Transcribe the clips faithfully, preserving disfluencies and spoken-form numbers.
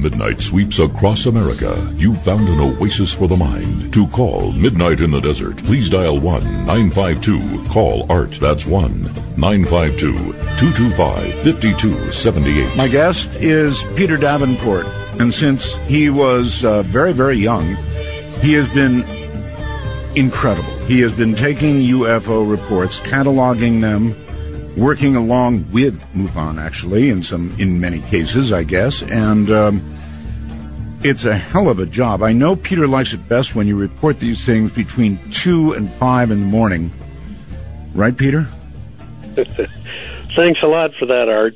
midnight sweeps across America, you've found an oasis for the mind. To call Midnight in the Desert, please dial one nine five two, call ART. That's one nine five two, two two five, five two seven eight. My guest is Peter Davenport, and since he was uh, very, very young, he has been incredible. He has been taking U F O reports, cataloging them, working along with MUFON, actually, in some, in many cases, I guess, and um, it's a hell of a job. I know Peter likes it best when you report these things between two and five in the morning, right, Peter? Thanks a lot for that, Art.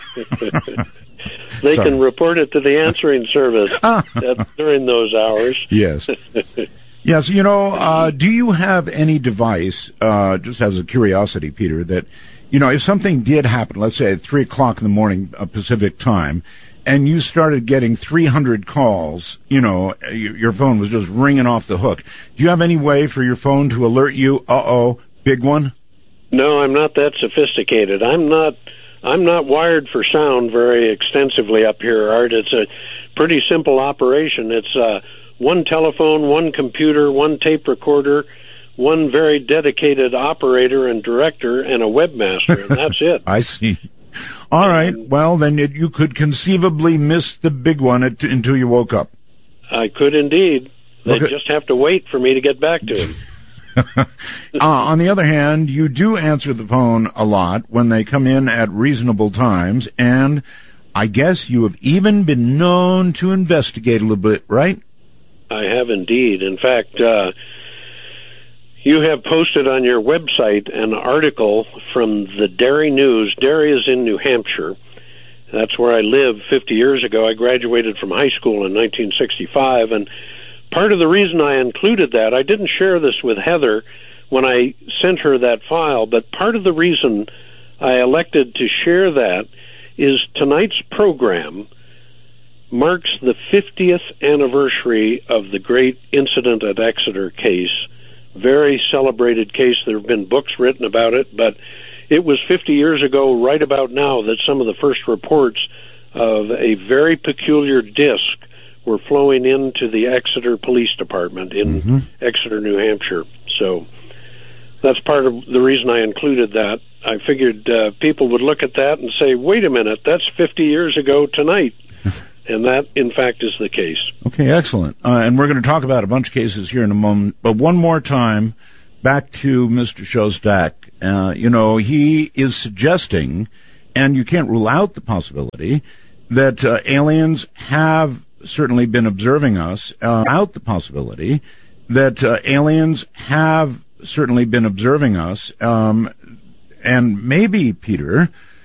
They Sorry. can report it to the answering service during those hours. Yes. Yes, you know, uh, do you have any device, uh, just as a curiosity, Peter, that, you know, if something did happen, let's say at three o'clock in the morning uh, Pacific time, and you started getting three hundred calls, you know, your phone was just ringing off the hook, do you have any way for your phone to alert you, uh-oh, big one? No, I'm not that sophisticated. I'm not I'm not wired for sound very extensively up here, Art. It's a pretty simple operation. It's uh, one telephone, one computer, one tape recorder, one very dedicated operator and director, and a webmaster, and that's it. I see. All right. And, well, then it, you could conceivably miss the big one at, until you woke up. I could indeed. They'd Okay. just have to wait for me to get back to him. uh, on the other hand, you do answer the phone a lot when they come in at reasonable times, and I guess you have even been known to investigate a little bit, right? I have indeed. In fact, uh, you have posted on your website an article from the Derry News. Derry is in New Hampshire. That's where I lived fifty years ago. I graduated from high school in nineteen sixty-five, and part of the reason I included that, I didn't share this with Heather when I sent her that file, but part of the reason I elected to share that is tonight's program marks the fiftieth anniversary of the great Incident at Exeter case. Very celebrated case. There have been books written about it, but it was fifty years ago, right about now, that some of the first reports of a very peculiar disc were flowing into the Exeter Police Department in mm-hmm. Exeter, New Hampshire. So that's part of the reason I included that. I figured uh, people would look at that and say, wait a minute, that's fifty years ago tonight. And that, in fact, is the case. Okay, excellent. Uh, and we're going to talk about a bunch of cases here in a moment. But one more time, back to Mister Shostak. Uh, you know, he is suggesting, and you can't rule out the possibility, that uh, aliens have certainly been observing us, uh, out the possibility that uh, aliens have certainly been observing us, um, and maybe, Peter,